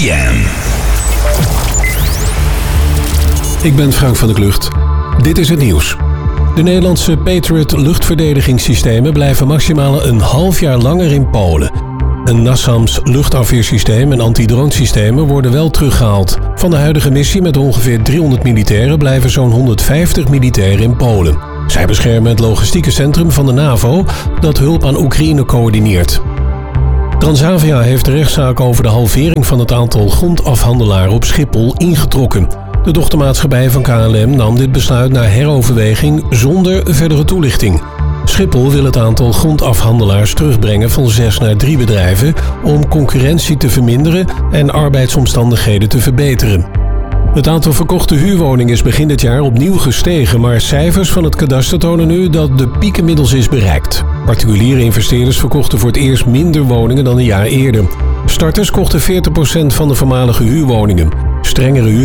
PM. Ik ben Frank van der Klucht. Dit is het nieuws. De Nederlandse Patriot luchtverdedigingssystemen blijven maximaal een half jaar langer in Polen. Een NASAMS luchtafweersysteem en antidronesystemen worden wel teruggehaald. Van de huidige missie met ongeveer 300 militairen blijven zo'n 150 militairen in Polen. Zij beschermen het logistieke centrum van de NAVO dat hulp aan Oekraïne coördineert. Transavia heeft de rechtszaak over de halvering van het aantal grondafhandelaren op Schiphol ingetrokken. De dochtermaatschappij van KLM nam dit besluit na heroverweging zonder verdere toelichting. Schiphol wil het aantal grondafhandelaars terugbrengen van 6 naar 3 bedrijven om concurrentie te verminderen en arbeidsomstandigheden te verbeteren. Het aantal verkochte huurwoningen is begin dit jaar opnieuw gestegen, maar cijfers van het kadaster tonen nu dat de piek inmiddels is bereikt. Particuliere investeerders verkochten voor het eerst minder woningen dan een jaar eerder. Starters kochten 40% van de voormalige huurwoningen. Strengere